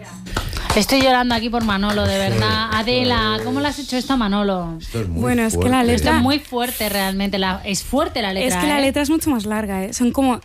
Estoy llorando aquí por Manolo, de verdad. Adela, ¿cómo le has hecho esto a Manolo? Esto es muy Bueno, es fuerte. que la letra... Esto es muy fuerte realmente. Es fuerte la letra. Es que la letra es mucho más larga, ¿eh? Son como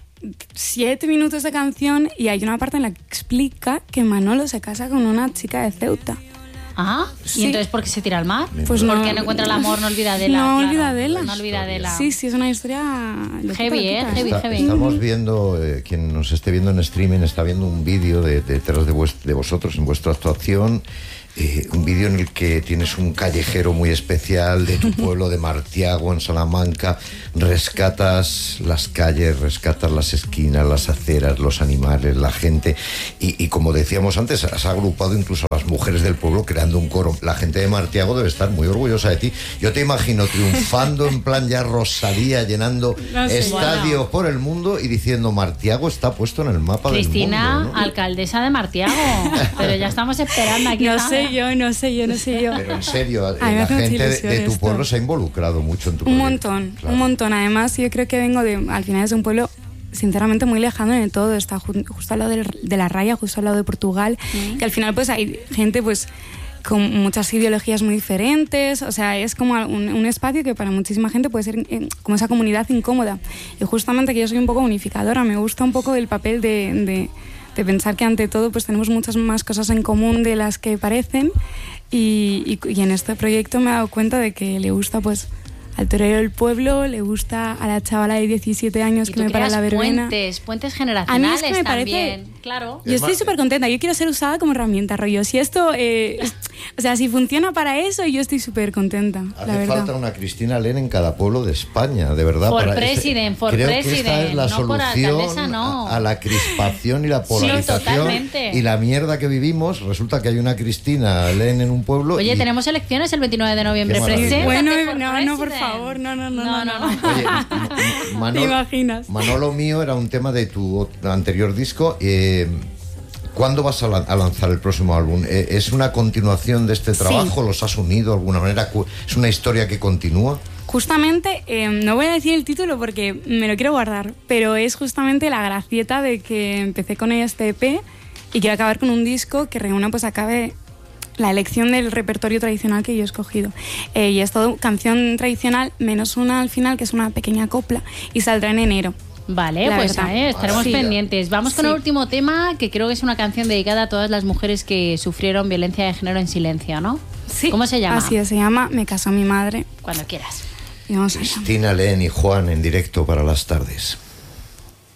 7 minutos de canción y hay una parte en la que explica que Manolo se casa con una chica de Ceuta. Ah, Sí. ¿y entonces por qué se tira al mar? Pues Porque no encuentra el amor, no olvida de Adela. No claro. olvida de Adela. No olvida de Adela. Sí, es una historia... Heavy, heavy. Estamos viendo, quien nos esté viendo en streaming está viendo un vídeo detrás de vosotros en vuestra actuación. Un vídeo en el que tienes un callejero muy especial de tu pueblo, de Martiago, en Salamanca. Rescatas las calles, rescatas las esquinas, las aceras, los animales, la gente. Y como decíamos antes, has agrupado incluso a las mujeres del pueblo creando un coro. La gente de Martiago debe estar muy orgullosa de ti. Yo te imagino triunfando en plan ya Rosalía, llenando estadios por el mundo y diciendo Martiago está puesto en el mapa Cristina, del mundo, ¿no? alcaldesa de Martiago. Pero ya estamos esperando aquí. No sé yo. Pero en serio, Ay, me la hace mucha gente ilusión de tu esto. pueblo se ha involucrado mucho en tu Un proyecto. montón, Claro. un montón. Además, yo creo que vengo al final es de un pueblo sinceramente muy lejano de todo. Está justo al lado de la raya, justo al lado de Portugal. Que al final pues hay gente pues con muchas ideologías muy diferentes. O sea, es como un espacio que para muchísima gente puede ser como esa comunidad incómoda. Y justamente que yo soy un poco unificadora. Me gusta un poco el papel de pensar que ante todo pues tenemos muchas más cosas en común de las que parecen y en este proyecto me he dado cuenta de que le gusta pues al torero del pueblo, le gusta a la chavala de 17 años que me para la verbena. Puentes A generacionales mí es que me también, parece... claro. Yo estoy súper contenta, yo quiero ser usada como herramienta, rollo. Si esto, o sea, si funciona para eso, yo estoy súper contenta, la Hace verdad. falta una Cristina Len en cada pueblo de España, de verdad. For para president, for creo president, que esta es la no por solución alcaldesa, no. a la crispación y la polarización totalmente. y la mierda que vivimos. Resulta que hay una Cristina Len en un pueblo. Oye, y... tenemos elecciones el 29 de noviembre. Qué maravilla. Preséntate Bueno, for no, por president. favor, no. Oye, ¿Te imaginas? Manolo mío era un tema de tu anterior disco. ¿Cuándo vas a lanzar el próximo álbum? ¿Es una continuación de este trabajo? ¿Los has unido de alguna manera? ¿Es una historia que continúa? Justamente, no voy a decir el título porque me lo quiero guardar, pero es justamente la gracieta de que empecé con este EP y quiero acabar con un disco que reúna, pues acabe la elección del repertorio tradicional que yo he escogido. Y es todo canción tradicional, menos una al final, que es una pequeña copla, y saldrá en enero. Vale, La pues verdad. estaremos Sí. pendientes. Vamos con Sí. el último tema, que creo que es una canción dedicada a todas las mujeres que sufrieron violencia de género en silencio, ¿no? Sí. ¿Cómo se llama? Así es, se llama Me casó mi madre. Cuando quieras. Y vamos allá. Cristina Len y Juan en directo para las tardes.